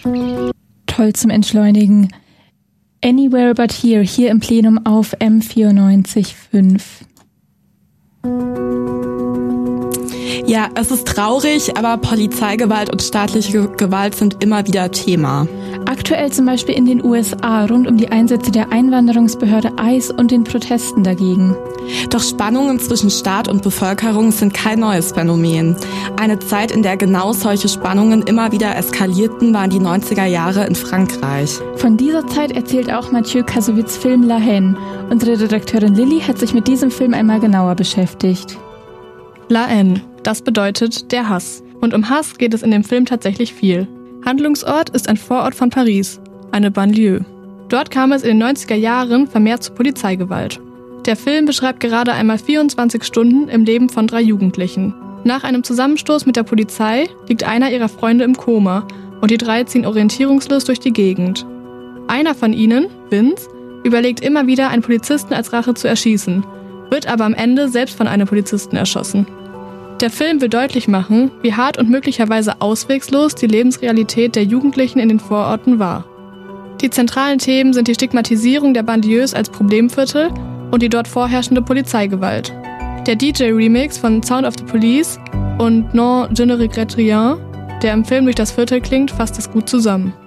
Toll zum Entschleunigen. Anywhere but here, hier im Plenum auf M94.5. Ja, es ist traurig, aber Polizeigewalt und staatliche Gewalt sind immer wieder Thema. Aktuell zum Beispiel in den USA rund um die Einsätze der Einwanderungsbehörde ICE und den Protesten dagegen. Doch Spannungen zwischen Staat und Bevölkerung sind kein neues Phänomen. Eine Zeit, in der genau solche Spannungen immer wieder eskalierten, waren die 90er Jahre in Frankreich. Von dieser Zeit erzählt auch Mathieu Kassovitz' Film La Haine. Unsere Redakteurin Lilly hat sich mit diesem Film einmal genauer beschäftigt. La Haine, das bedeutet der Hass. Und um Hass geht es in dem Film tatsächlich viel. Handlungsort ist ein Vorort von Paris, eine Banlieue. Dort kam es in den 90er Jahren vermehrt zu Polizeigewalt. Der Film beschreibt gerade einmal 24 Stunden im Leben von 3 Jugendlichen. Nach einem Zusammenstoß mit der Polizei liegt einer ihrer Freunde im Koma und die 3 ziehen orientierungslos durch die Gegend. Einer von ihnen, Vince, überlegt immer wieder, einen Polizisten als Rache zu erschießen, wird aber am Ende selbst von einem Polizisten erschossen. Der Film will deutlich machen, wie hart und möglicherweise auswegslos die Lebensrealität der Jugendlichen in den Vororten war. Die zentralen Themen sind die Stigmatisierung der Banlieues als Problemviertel und die dort vorherrschende Polizeigewalt. Der DJ-Remix von Sound of the Police und Non, je ne regrette rien, der im Film durch das Viertel klingt, fasst es gut zusammen.